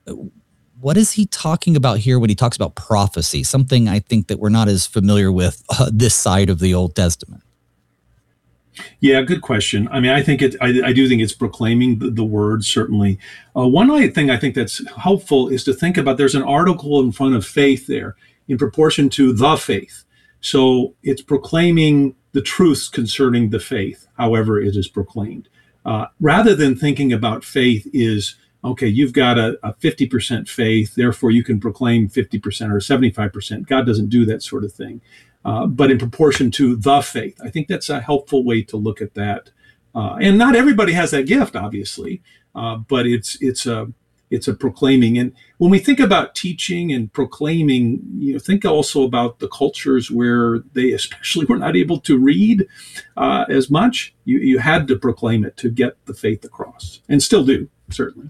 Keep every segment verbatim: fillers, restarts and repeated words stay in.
What is he talking about here when he talks about prophecy? Something I think that we're not as familiar with uh, this side of the Old Testament. Yeah, good question. I mean, I think it. I, I do think it's proclaiming the, the word, certainly. Uh, one thing I think that's helpful is to think about, there's an article in front of faith there in proportion to the faith. So it's proclaiming the truths concerning the faith, however it is proclaimed. Uh, rather than thinking about faith is, okay, you've got a, a fifty percent faith, therefore you can proclaim fifty percent or seventy-five percent. God doesn't do that sort of thing. Uh, but in proportion to the faith. I think that's a helpful way to look at that. Uh, and not everybody has that gift, obviously, uh, but it's it's a it's a proclaiming. And when we think about teaching and proclaiming, you know, think also about the cultures where they especially were not able to read uh, as much. You you had to proclaim it to get the faith across, and still do, certainly.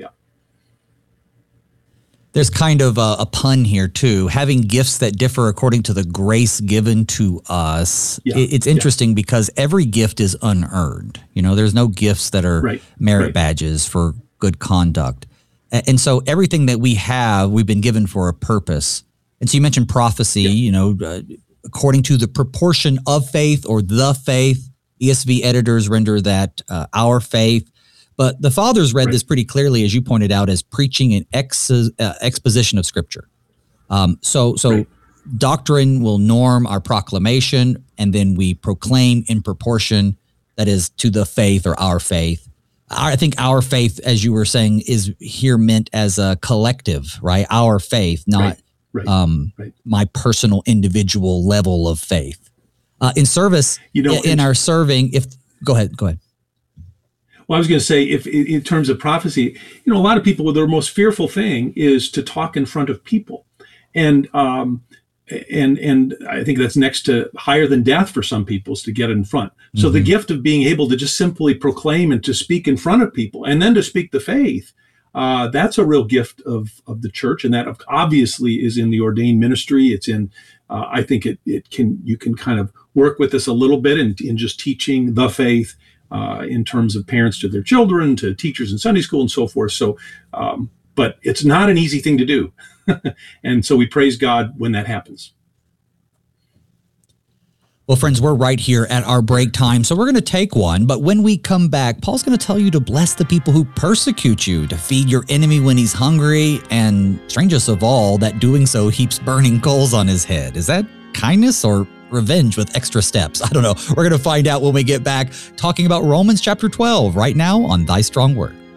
There's kind of a, a pun here, too. Having gifts that differ according to the grace given to us. Yeah, it, it's interesting yeah. because every gift is unearned. You know, there's no gifts that are right, merit right. badges for good conduct. And, and so everything that we have, we've been given for a purpose. And so you mentioned prophecy, yeah. you know, uh, according to the proportion of faith or the faith. E S V editors render that uh, our faith. But the fathers read right. this pretty clearly, as you pointed out, as preaching an ex, uh, exposition of Scripture. Um, so so right. doctrine will norm our proclamation, and then we proclaim in proportion, that is, to the faith or our faith. I think our faith, as you were saying, is here meant as a collective, right? Our faith, not right. Right. Um, right. my personal individual level of faith. Uh, in service, you know, in our serving, if go ahead, go ahead. Well, I was going to say, if in terms of prophecy, you know, a lot of people, their most fearful thing is to talk in front of people, and um, and and I think that's next to higher than death for some people, is to get in front. Mm-hmm. So the gift of being able to just simply proclaim and to speak in front of people, and then to speak the faith, uh, that's a real gift of of the church, and that obviously is in the ordained ministry. It's in, uh, I think it it can you can kind of work with this a little bit in, in just teaching the faith. Uh, in terms of parents to their children, to teachers in Sunday school and so forth. So, um, but it's not an easy thing to do. And so we praise God when that happens. Well, friends, we're right here at our break time, so we're going to take one. But when we come back, Paul's going to tell you to bless the people who persecute you, to feed your enemy when he's hungry, and strangest of all, that doing so heaps burning coals on his head. Is that kindness or revenge with extra steps? I don't know. We're going to find out when we get back, talking about Romans chapter twelve right now on Thy Strong Word.